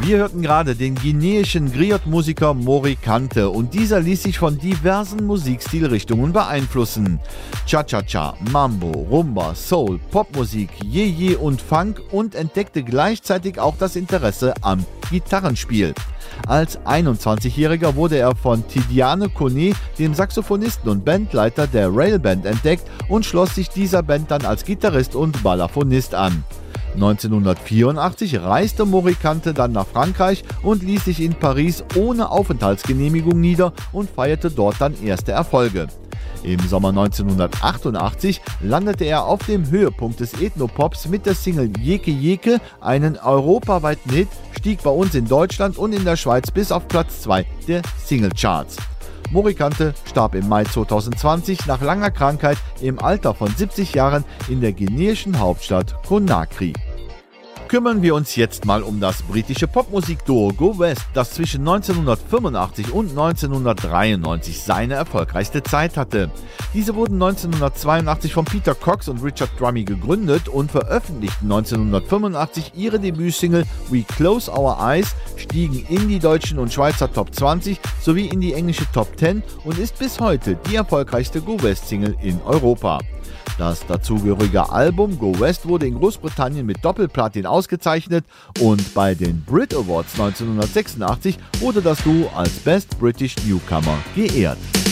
Wir hörten gerade den guineischen Griot-Musiker Morikante und dieser ließ sich von diversen Musikstilrichtungen beeinflussen. Cha-Cha-Cha, Mambo, Rumba, Soul, Popmusik, Yeye und Funk und entdeckte gleichzeitig auch das Interesse am Gitarrenspiel. Als 21-Jähriger wurde er von Tidiane Kone, dem Saxophonisten und Bandleiter der Railband, entdeckt und schloss sich dieser Band dann als Gitarrist und Balalafonist an. 1984 reiste Morikante dann nach Frankreich und ließ sich in Paris ohne Aufenthaltsgenehmigung nieder und feierte dort dann erste Erfolge. Im Sommer 1988 landete er auf dem Höhepunkt des Ethnopops mit der Single Yeke Yeke, einen europaweiten Hit, stieg bei uns in Deutschland und in der Schweiz bis auf Platz 2 der Singlecharts. Morikante starb im Mai 2020 nach langer Krankheit im Alter von 70 Jahren in der guineischen Hauptstadt Conakry. Kümmern wir uns jetzt mal um das britische Popmusikduo Go West, das zwischen 1985 und 1993 seine erfolgreichste Zeit hatte. Diese wurden 1982 von Peter Cox und Richard Drummie gegründet und veröffentlichten 1985 ihre Debütsingle We Close Our Eyes, stiegen in die deutschen und Schweizer Top 20 sowie in die englische Top 10 und ist bis heute die erfolgreichste Go West Single in Europa. Das dazugehörige Album Go West wurde in Großbritannien mit Doppelplatin ausgezeichnet und bei den Brit Awards 1986 wurde das Duo als Best British Newcomer geehrt.